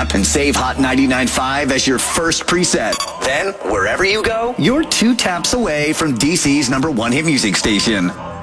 app and save Hot 99.5 as your first preset. Then, wherever you go, you're 2 taps away from DC's #1 hit music station.